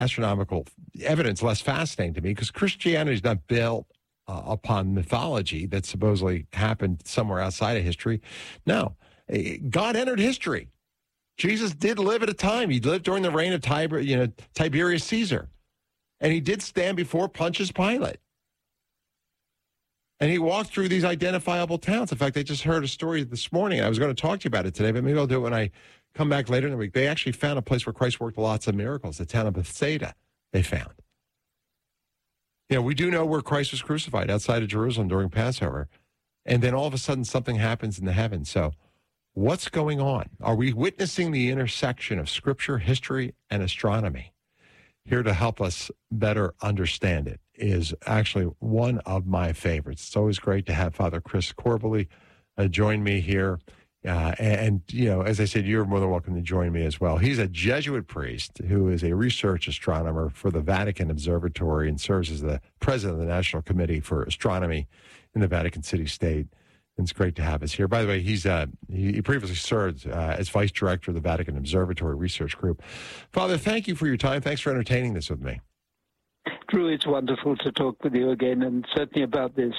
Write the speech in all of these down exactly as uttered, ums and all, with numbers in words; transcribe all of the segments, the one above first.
astronomical evidence less fascinating to me because Christianity is not built uh, upon mythology that supposedly happened somewhere outside of history. No, God entered history. Jesus did live at a time. He lived during the reign of Tiber, you know, Tiberius Caesar. And he did stand before Pontius Pilate. And he walked through these identifiable towns. In fact, I just heard a story this morning. I was going to talk to you about it today, but maybe I'll do it when I come back later in the week. They actually found a place where Christ worked lots of miracles, the town of Bethsaida, they found. You know, we do know where Christ was crucified, outside of Jerusalem during Passover. And then all of a sudden something happens in the heavens. So what's going on? Are we witnessing the intersection of Scripture, history, and astronomy? Here to help us better understand it is actually one of my favorites. It's always great to have Father Chris Corbally uh, join me here. Uh, and, and, you know, as I said, you're more than welcome to join me as well. He's a Jesuit priest who is a research astronomer for the Vatican Observatory and serves as the president of the National Committee for Astronomy in the Vatican City State. And it's great to have us here. By the way, he's uh, he, he previously served uh, as vice director of the Vatican Observatory Research Group. Father, thank you for your time. Thanks for entertaining this with me. Drew, it's wonderful to talk with you again, and certainly about this.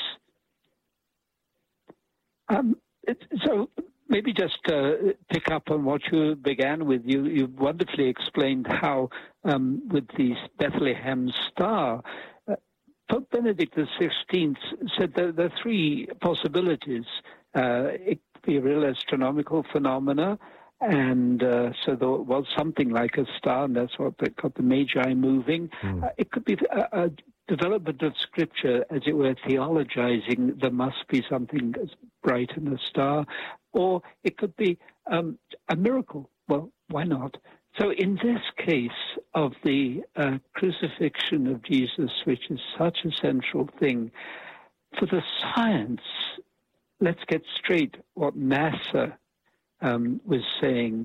Um, it, so maybe just uh, pick up on what you began with. You you wonderfully explained how um, with the Bethlehem star, uh, Pope Benedict the sixteenth said that there are three possibilities. Uh, it could be a real astronomical phenomena, and uh, so there was something like a star, and that's what got the Magi moving. Mm. Uh, it could be a, a development of Scripture, as it were, theologizing there must be something as bright in a star, or it could be um, a miracle. Well, why not? So in this case of the uh, crucifixion of Jesus, which is such a central thing, for the science, let's get straight what NASA um, was saying.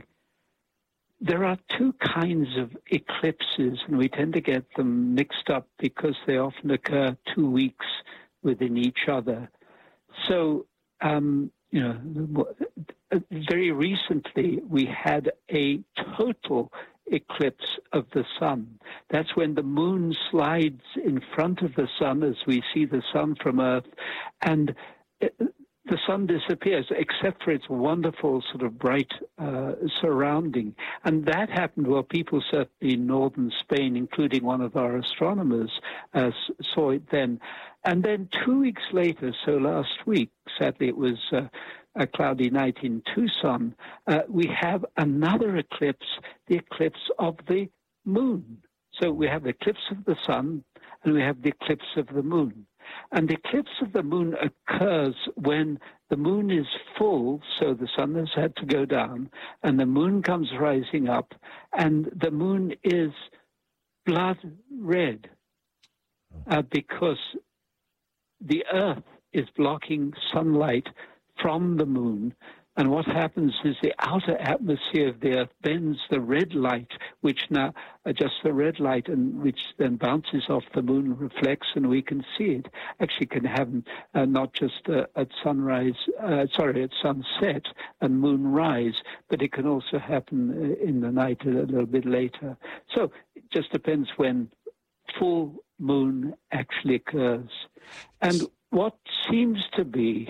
There are two kinds of eclipses, and we tend to get them mixed up because they often occur two weeks within each other. So, um, you know, very recently we had a total eclipse of the sun. That's when the moon slides in front of the sun as we see the sun from Earth, and it, the sun disappears, except for its wonderful sort of bright uh, surrounding. And that happened where people, certainly in northern Spain, including one of our astronomers, uh, saw it then. And then two weeks later, so last week, sadly it was uh, a cloudy night in Tucson, uh, we have another eclipse, the eclipse of the moon. So we have the eclipse of the sun, and we have the eclipse of the moon. And the eclipse of the moon occurs when the moon is full, so the sun has had to go down, and the moon comes rising up, and the moon is blood red uh, because the Earth is blocking sunlight from the moon. And what happens is the outer atmosphere of the Earth bends the red light, which now adjusts the red light, and which then bounces off the moon, reflects, and we can see it. Actually, can happen uh, not just uh, at sunrise, uh, sorry, at sunset and moonrise, but it can also happen uh, in the night a little bit later. So it just depends when full moon actually occurs. And what seems to be...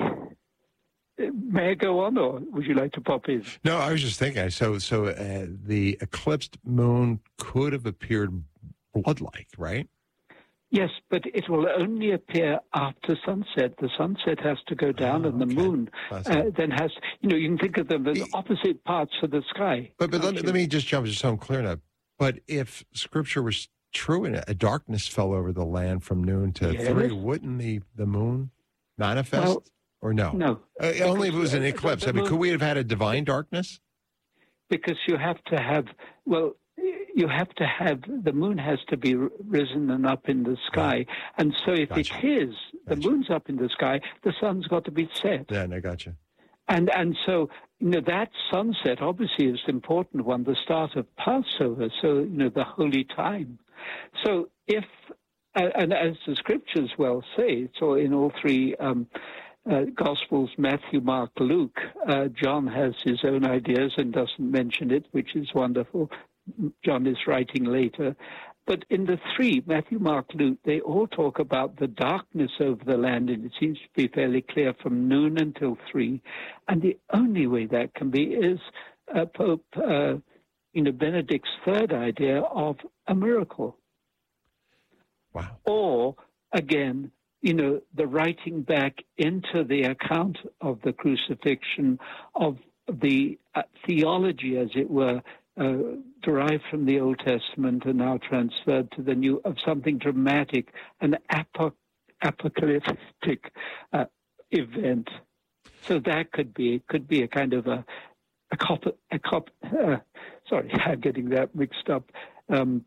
May I go on, or would you like to pop in? No, I was just thinking. So, so uh, the eclipsed moon could have appeared blood-like, right? Yes, but it will only appear after sunset. The sunset has to go down, oh, and the okay. moon uh, then has, you know, you can think of them as opposite parts of the sky. But, but let me, let me just jump just so I'm clear now. But if Scripture was true and a darkness fell over the land from noon to yes. three, wouldn't the, the moon manifest? Well, Or no? No. Uh, only if it was an eclipse. I mean, could we have had a divine darkness? Because you have to have, well, you have to have, the moon has to be risen and up in the sky. Oh. And so if gotcha. it is, the gotcha. moon's up in the sky, the sun's got to be set. Yeah, I got you. And, and so, you know, that sunset obviously is an important one, the start of Passover, so, you know, the holy time. So if, uh, and as the scriptures well say, it's all in all three um Uh, Gospels, Matthew, Mark, Luke. Uh, John has his own ideas and doesn't mention it, which is wonderful. John is writing later. but in the three, Matthew, Mark, Luke, they all talk about the darkness over the land, and it seems to be fairly clear from noon until three. And the only way that can be is uh, Pope uh, you know, Benedict's third idea of a miracle. Wow. Or, again, you know, the writing back into the account of the crucifixion of the uh, theology, as it were, uh, derived from the Old Testament and now transferred to the New, of something dramatic, an apo- apocalyptic uh, event. So that could be could be a kind of a a cop a cop. Uh, sorry, I'm getting that mixed up. Um,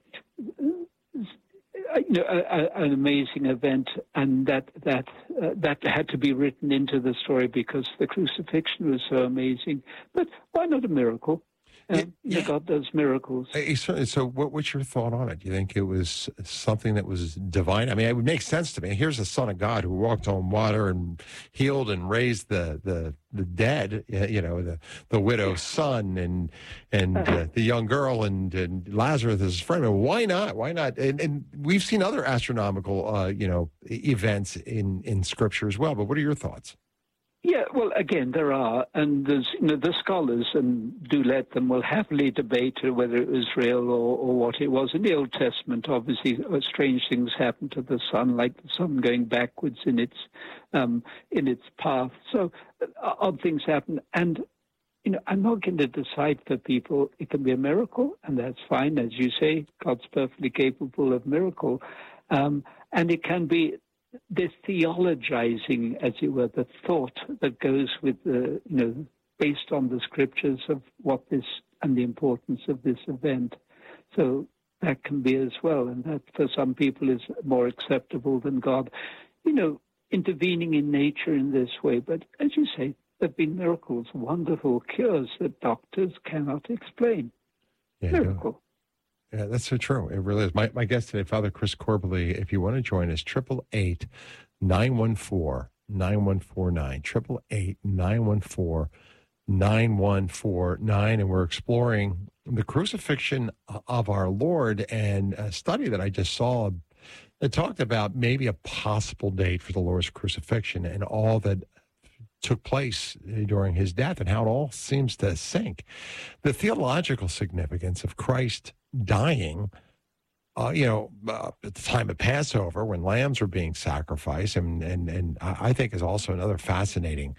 you know, a, a, an amazing event, and that that uh, that had to be written into the story because the crucifixion was so amazing. But why not a miracle? Um, Yeah, you know, yeah. God does miracles. Eh, So, so what, what's your thought on it? Do you think it was something that was divine? I mean, it would make sense to me. Here's the Son of God who walked on water and healed and raised the the, the dead. eh, You know, the the widow's son and and uh, the young girl and, and Lazarus his friend. I mean, why not? Why not? And, and we've seen other astronomical, uh, you know, e- events in in Scripture as well. But what are your thoughts? Yeah, well, again, there are, and there's, you know, the scholars, and do let them, will happily debate whether it was real or, or what it was. In the Old Testament, obviously, uh, strange things happen to the sun, like the sun going backwards in its um, in its path. So uh, odd things happen, and you know, I'm not going to decide for people. It can be a miracle, and that's fine, as you say. God's perfectly capable of miracle, um, and it can be this theologizing, as it were, the thought that goes with the, you know, based on the scriptures of what this and the importance of this event. So that can be as well, and that for some people is more acceptable than God, you know, intervening in nature in this way. But as you say, there have been miracles, wonderful cures that doctors cannot explain. Yeah, no. Miracle. Yeah, that's so true. It really is. My my guest today, Father Chris Corbally, if you want to join us, triple eight nine one four nine one four nine, triple eight nine one four nine one four nine, and we're exploring the crucifixion of our Lord, and a study that I just saw that talked about maybe a possible date for the Lord's crucifixion and all that took place during his death and how it all seems to sync. The theological significance of Christ dying, uh, you know, uh, at the time of Passover when lambs were being sacrificed, and and and I think is also another fascinating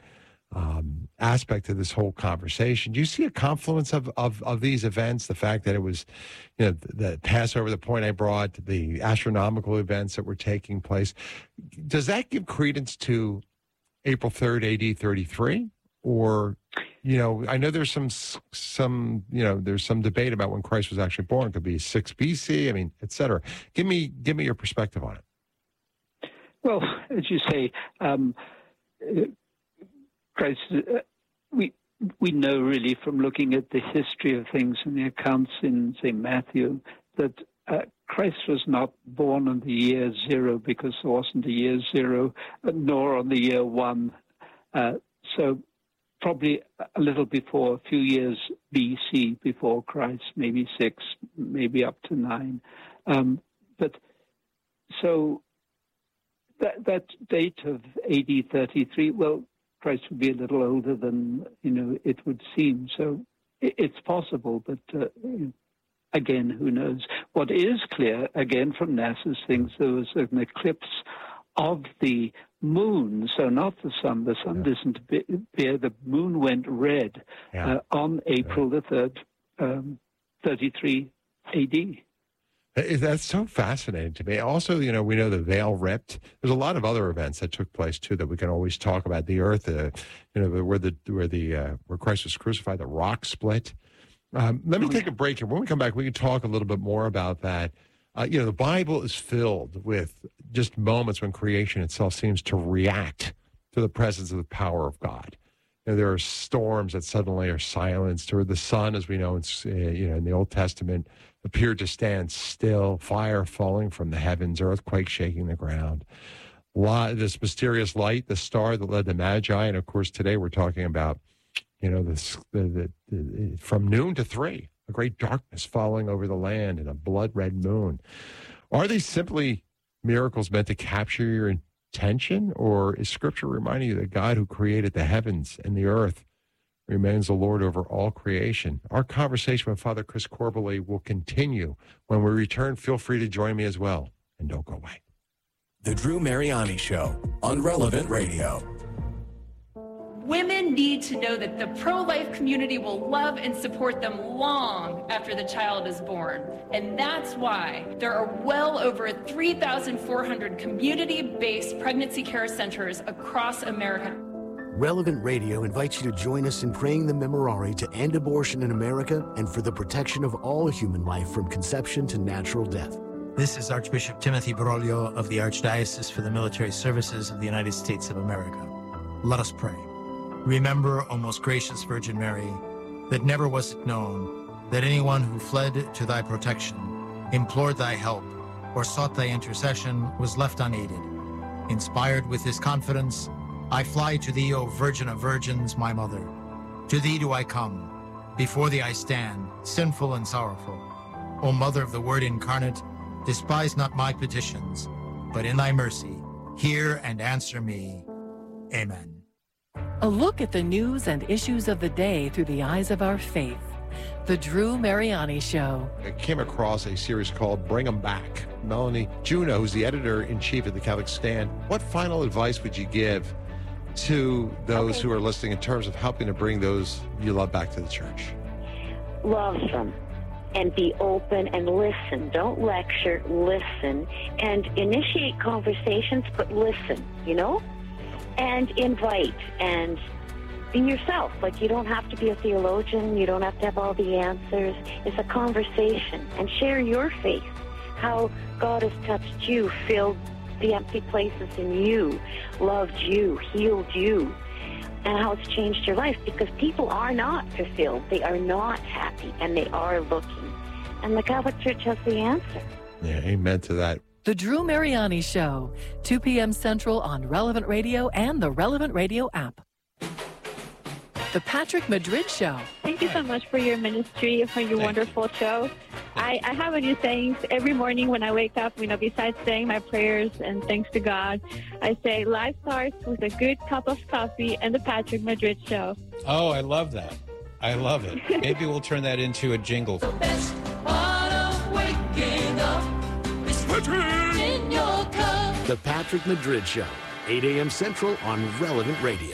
um, aspect of this whole conversation. Do you see a confluence of, of of these events? The fact that it was, you know, the, the Passover, the point I brought, the astronomical events that were taking place. Does that give credence to April third, A D thirty-three, or, you know, I know there's some, some, you know, there's some debate about when Christ was actually born. It could be six B C, I mean, et cetera. Give me, give me your perspective on it. Well, as you say, um, Christ, uh, we we know really from looking at the history of things and the accounts in, say, Matthew, that uh, Christ was not born on the year zero because there wasn't a year zero, nor on the year one. Uh, so probably a little before, a few years B C before Christ, maybe six, maybe up to nine. Um, but so that that date of A D thirty-three, well, Christ would be a little older than, you know, it would seem. So it, it's possible, but uh, again, who knows? What is clear, again, from NASA's things, there was an eclipse of the moon, so not the sun. The sun Yeah. doesn't appear. The moon went red Yeah. uh, on April the third, um, thirty-three A D. Uh, That's so fascinating to me. Also, you know, we know the veil ripped. There's a lot of other events that took place too that we can always talk about. The earth, uh, you know, where the where the uh, where Christ was crucified, the rock split. Um, let me take a break here. When we come back, we can talk a little bit more about that. Uh, you know, the Bible is filled with just moments when creation itself seems to react to the presence of the power of God. You know, there are storms that suddenly are silenced, or the sun, as we know, it's, uh, you know, in the Old Testament, appeared to stand still, fire falling from the heavens, earthquake shaking the ground. Lot, this mysterious light, the star that led the Magi, and of course today we're talking about, you know, this the, the, the, from noon to three, a great darkness falling over the land, and a blood-red moon. Are these simply miracles meant to capture your attention, or is Scripture reminding you that God who created the heavens and the earth remains the Lord over all creation? Our conversation with Father Chris Corbally will continue. When we return, feel free to join me as well, and don't go away. The Drew Mariani Show on Relevant Radio. Women need to know that the pro-life community will love and support them long after the child is born. And that's why there are well over three thousand four hundred community-based pregnancy care centers across America. Relevant Radio invites you to join us in praying the Memorare to end abortion in America and for the protection of all human life from conception to natural death. This is Archbishop Timothy Broglio of the Archdiocese for the Military Services of the United States of America. Let us pray. Remember, O most gracious Virgin Mary, that never was it known that anyone who fled to thy protection, implored thy help, or sought thy intercession was left unaided. Inspired with this confidence, I fly to thee, O Virgin of Virgins, my mother. To thee do I come. Before thee I stand, sinful and sorrowful. O Mother of the Word incarnate, despise not my petitions, but in thy mercy, hear and answer me. Amen. A look at the news and issues of the day through the eyes of our faith. The Drew Mariani Show. I came across a series called Bring 'Em Back. Melanie Juneau, who's the editor-in-chief of the Catholic Stand, what final advice would you give to those okay. who are listening in terms of helping to bring those you love back to the church? Love them and be open and listen. Don't lecture, listen, and initiate conversations, but listen, you know? And invite and be yourself. Like, you don't have to be a theologian. You don't have to have all the answers. It's a conversation. And share your faith, how God has touched you, filled the empty places in you, loved you, healed you, and how it's changed your life, because people are not fulfilled. They are not happy, and they are looking. And the Catholic Church has the answer. Yeah, amen to that. The Drew Mariani Show, two p.m. Central on Relevant Radio and the Relevant Radio app. The Patrick Madrid Show. Thank you so much for your ministry, for your Thanks. wonderful show. I, I have a new saying every morning when I wake up, you know, besides saying my prayers and thanks to God, I say, life starts with a good cup of coffee and the Patrick Madrid Show. Oh, I love that. I love it. Maybe we'll turn that into a jingle. The best part of waking up is in your cup. The Patrick Madrid Show, eight a.m. Central on Relevant Radio.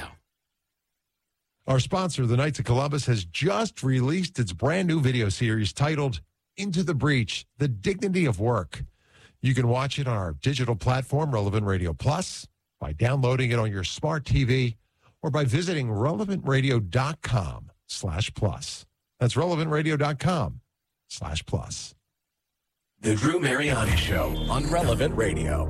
Our sponsor, the Knights of Columbus, has just released its brand new video series titled Into the Breach, The Dignity of Work. You can watch it on our digital platform, Relevant Radio Plus, by downloading it on your smart T V, or by visiting relevantradio.com slash plus. That's relevantradio.com slash plus. The Drew Mariani Show on Relevant Radio.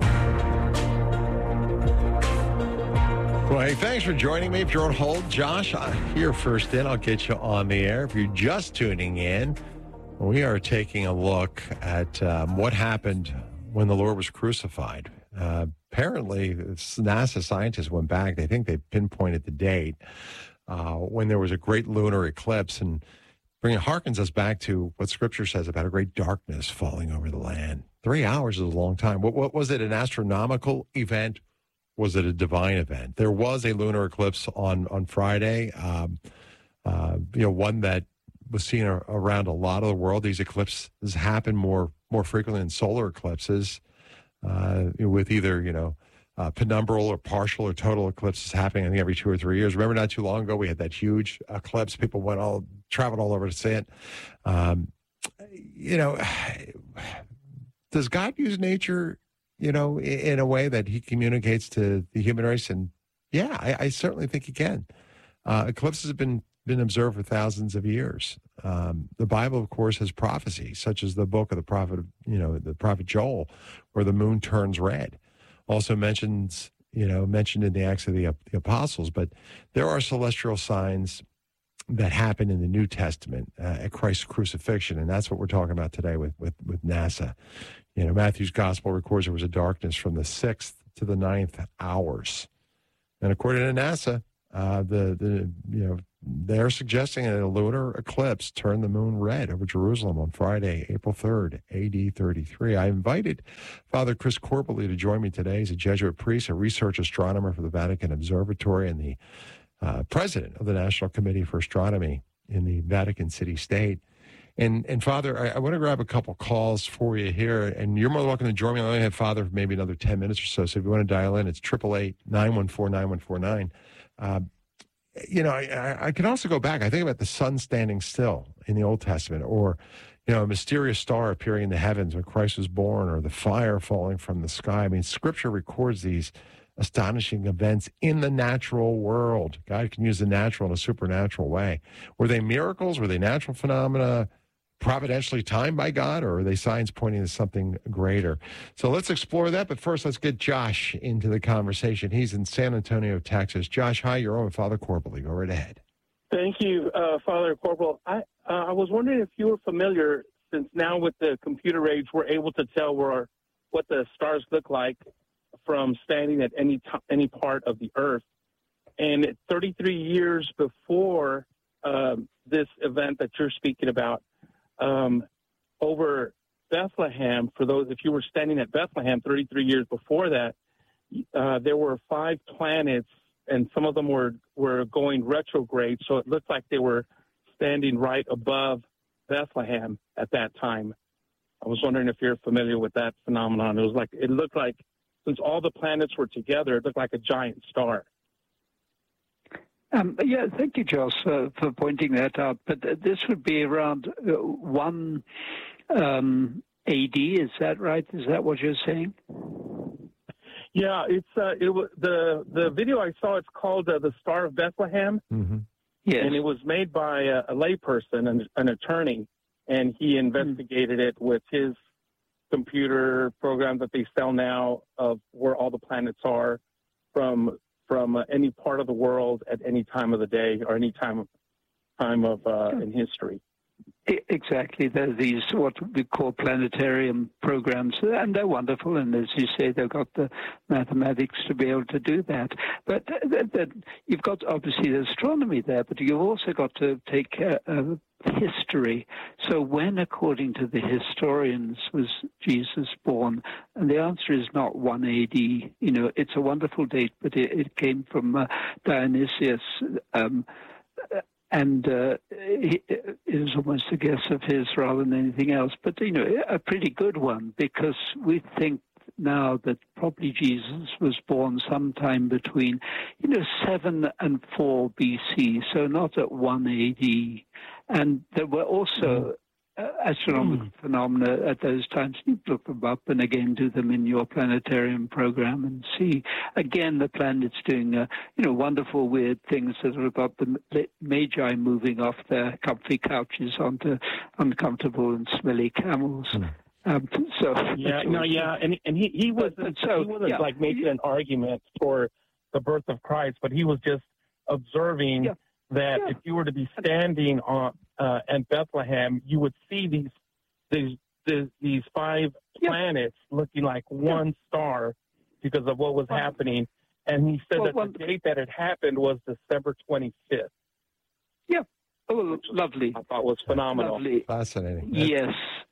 Well, hey, thanks for joining me. If you're on hold, Josh, I'm here first in. I'll get you on the air. If you're just tuning in, we are taking a look at um, what happened when the Lord was crucified. Uh, apparently, NASA scientists went back. They think they pinpointed the date uh, when there was a great lunar eclipse, and bringing harkens us back to what Scripture says about a great darkness falling over the land. Three hours is a long time. What, what was it? An astronomical event? Was it a divine event? There was a lunar eclipse on on Friday. Um, uh, you know, one that was seen a, around a lot of the world. These eclipses happen more more frequently than solar eclipses, uh, with either you know uh, penumbral or partial or total eclipses happening, I think, every two or three years. Remember, not too long ago, we had that huge eclipse. People went all traveled all over to see it. Um, you know, does God use nature, you know, in a way that he communicates to the human race? And yeah, I, I certainly think he can. Uh, eclipses have been, been observed for thousands of years. Um, the Bible, of course, has prophecy, such as the book of the prophet, you know, the prophet Joel, where the moon turns red. Also mentions, you know, mentioned in the Acts of the, the Apostles. But there are celestial signs that happen in the New Testament uh, at Christ's crucifixion, and that's what we're talking about today with with, with NASA. You know, Matthew's gospel records there was a darkness from the sixth to the ninth hours. And according to NASA, uh, the, the, you know, they're suggesting that a lunar eclipse turned the moon red over Jerusalem on Friday, April third, A D thirty-three. I invited Father Chris Corbally to join me today. He's a Jesuit priest, a research astronomer for the Vatican Observatory, and the uh, president of the National Committee for Astronomy in the Vatican City State. And, and Father, I, I want to grab a couple calls for you here, and you're more than welcome to join me. I only have Father for maybe another ten minutes or so, so if you want to dial in, it's eight eight eight, nine one four, nine one four nine. Uh, you know, I, I can also go back. I think about the sun standing still in the Old Testament, or, you know, a mysterious star appearing in the heavens when Christ was born, or the fire falling from the sky. I mean, Scripture records these astonishing events in the natural world. God can use the natural in a supernatural way. Were they miracles? Were they natural phenomena, providentially timed by God, or are they signs pointing to something greater? So let's explore that. But first, let's get Josh into the conversation. He's in San Antonio, Texas. Josh, hi, you're on with Father Corbally. Go right ahead. Thank you, uh, Father Corporal. I, uh, I was wondering if you were familiar, since now with the computer age, we're able to tell where our, what the stars look like from standing at any t- any part of the Earth. And thirty-three years before um, this event that you're speaking about, um, over Bethlehem, for those, if you were standing at Bethlehem thirty-three years before that, uh, there were five planets, and some of them were, were going retrograde, so it looked like they were standing right above Bethlehem at that time. I was wondering if you're familiar with that phenomenon. It was like, it looked like, since all the planets were together, it looked like a giant star. Um, yeah, thank you, Josh, uh, for pointing that out. But uh, this would be around uh, one um, A D. Is that right? Is that what you're saying? Yeah, it's uh, it was the the video I saw. It's called uh, "The Star of Bethlehem." Mm-hmm. Yes, and it was made by a, a layperson, an, an attorney, and he investigated mm-hmm. it with his computer program that they sell now of where all the planets are from from uh, any part of the world at any time of the day or any time of time of uh, in history. Exactly. There are these what we call planetarium programs, and they're wonderful. And as you say, they've got the mathematics to be able to do that. But th- th- you've got obviously the astronomy there, but you've also got to take uh, uh, history. So when, according to the historians, was Jesus born? And the answer is not one A D. You know, it's a wonderful date, but it, it came from uh, Dionysius. Um, And uh, it is almost a guess of his rather than anything else. But, you know, a pretty good one, because we think now that probably Jesus was born sometime between, you know, seven and four B C, so not at one A D. And there were also uh, astronomical mm. phenomena at those times. You look them up and again do them in your planetarium program and see again the planets doing uh, you know wonderful weird things that have got the Magi moving off their comfy couches onto uncomfortable and smelly camels. Mm. Um, so yeah, no, yeah, and and he he wasn't so, he wasn't yeah. like making an argument for the birth of Christ, but he was just observing yeah. that yeah. if you were to be standing on uh, in Bethlehem, you would see these these these, these five yeah. planets looking like one yeah. star because of what was wow. happening. And he said well, that well, the date that it happened was December twenty-fifth. Yeah, oh, lovely. I thought was phenomenal. Lovely. Fascinating. Yes.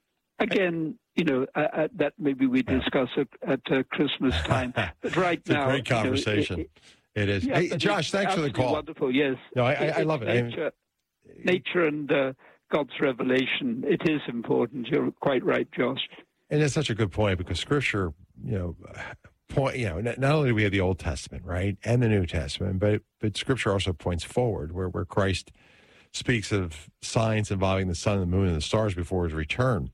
Again, you know, uh, uh, that maybe we discuss at, at uh, Christmas time. But right it's now, a great conversation. You know, it, it, it is. Yeah, hey, Josh, thanks for the call. Wonderful, yes. No, I, I, I love it. Nature, nature and uh, God's revelation. It is important. You're quite right, Josh. And it's such a good point because Scripture, you know, point. You know, not, not only do we have the Old Testament, right, and the New Testament, but but Scripture also points forward, where where Christ speaks of signs involving the sun, the moon, and the stars before his return.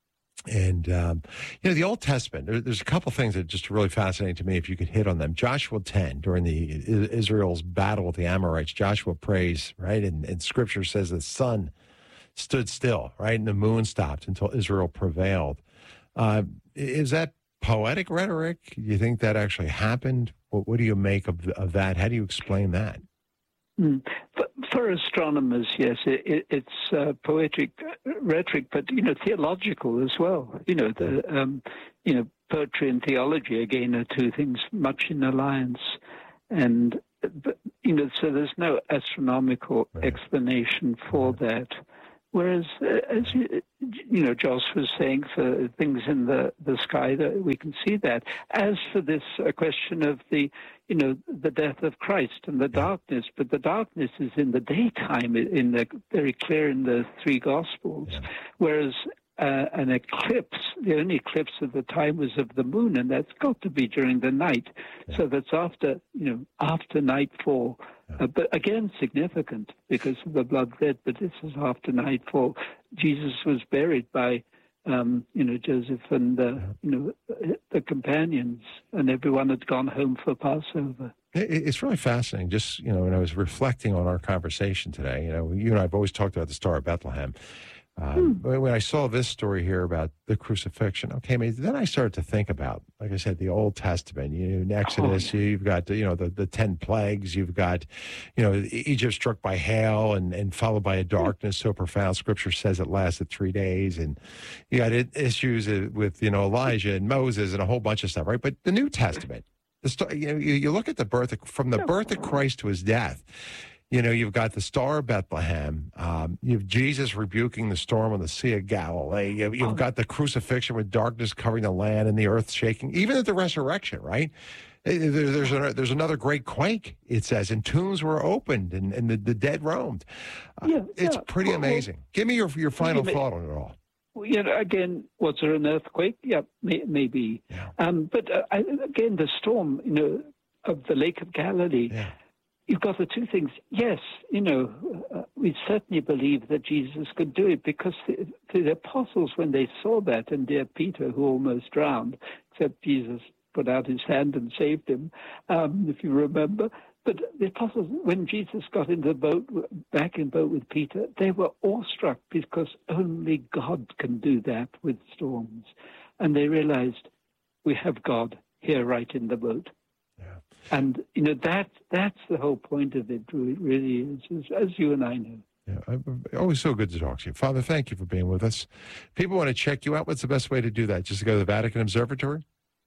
And, um, you know, the Old Testament, there, there's a couple things that are just really fascinating to me, if you could hit on them. Joshua ten, during the Israel's battle with the Amorites, Joshua prays, right? And, and Scripture says the sun stood still, right? And the moon stopped until Israel prevailed. Uh, is that poetic rhetoric? Do you think that actually happened? What, what do you make of, of that? How do you explain that? Mm. For, for astronomers, yes, it, it, it's uh, poetic rhetoric, but you know, theological as well. You know, the um, you know, poetry and theology again are two things much in alliance, and but, you know, so there's no astronomical Right. explanation for that. Whereas, uh, as you, you know, Joss was saying, for things in the, the sky, that we can see that. As for this uh, question of the, you know, the death of Christ and the darkness, but the darkness is in the daytime, in the very clear in the three Gospels, Yeah. whereas uh, an eclipse, the only eclipse of the time was of the moon, and that's got to be during the night. Yeah. So that's after, you know, after nightfall. Uh, but again, significant because of the blood red, but this is after nightfall. Jesus was buried by, um, you know, Joseph and, uh, you know, the companions, and everyone had gone home for Passover. It- It's really fascinating. Just, you know, when I was reflecting on our conversation today, you know, you and I have always talked about the Star of Bethlehem. Um, Hmm. When I saw this story here about the crucifixion, okay, I mean, then I started to think about, like I said, the Old Testament. You know, in Exodus, Oh, yeah. you've got, you know, the, the ten plagues. You've got, you know, Egypt struck by hail and, and followed by a darkness so profound. Scripture says it lasted three days. And you got it, issues with, you know, Elijah and Moses and a whole bunch of stuff, right? But the New Testament, the sto- you know, you, you look at the birth of, from the birth of Christ to his death. You know, you've got the Star of Bethlehem. Um, you've Jesus rebuking the storm on the Sea of Galilee. You've, you've got the crucifixion with darkness covering the land and the earth shaking. Even at the resurrection, right? Eh, there- There's, a, there's another great quake, it says, and tombs were opened and, and the, the dead roamed. Uh, Yeah, it's yeah. pretty Well, well, amazing. Give me your, your final me- thought on it all. Well, you know, again, was there an earthquake? Yeah, may, maybe. Yeah. Um, but uh, I, again, the storm, you know, of the Lake of Galilee. Yeah. You've got the two things. Yes, you know, uh, we certainly believe that Jesus could do it because the, the apostles, when they saw that, and dear Peter, who almost drowned, except Jesus put out his hand and saved him, um, if you remember. But the apostles, when Jesus got in the boat, back in boat with Peter, they were awestruck because only God can do that with storms. And they realized we have God here right in the boat. And, you know, that that's the whole point of it, it really is, as, as you and I know. Yeah, I- always so good to talk to you. Father, thank you for being with us. People want to check you out. What's the best way to do that? Just to go to the Vatican Observatory?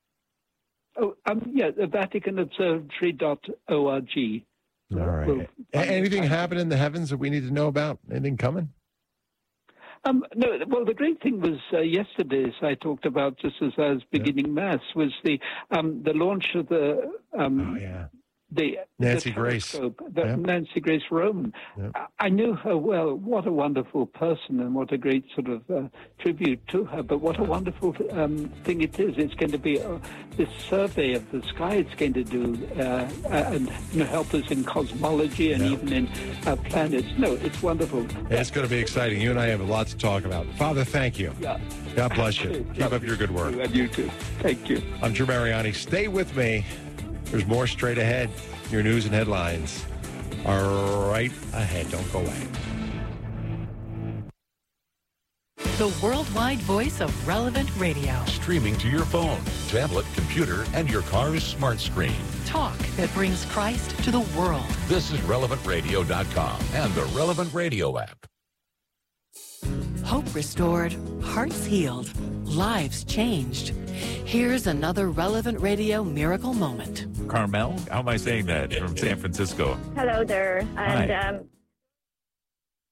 Oh, um, yeah, the Vatican Observatory dot org. All right. We'll A- anything happen in the heavens that we need to know about? Anything coming? Um, no, well, the great thing was uh, yesterday, as I talked about just as I was beginning Mass, was the um, the launch of the um, Oh, yeah. the Nancy the Grace. telescope, the Yep. Nancy Grace Roman. Yep. I, I knew her well. What a wonderful person, and what a great sort of uh, tribute to her. But what a wonderful um, thing it is! It's going to be uh, this survey of the sky. It's going to do uh, and you know, help us in cosmology and Yeah. even in uh, planets. No, it's wonderful. It's going to be exciting. You and I have a lot to talk about. Father, thank you. Yeah. God bless you. Keep up your good work. And you too. Thank you. I'm Drew Mariani. Stay with me. There's more straight ahead. Your news and headlines are right ahead. Don't go away. The worldwide voice of Relevant Radio. Streaming to your phone, tablet, computer, and your car's smart screen. Talk that brings Christ to the world. This is relevant radio dot com and the Relevant Radio app. Hope restored, hearts healed, lives changed. Here's another Relevant Radio miracle moment. Carmel, how am I saying that? From San Francisco. Hello there. And Hi. um,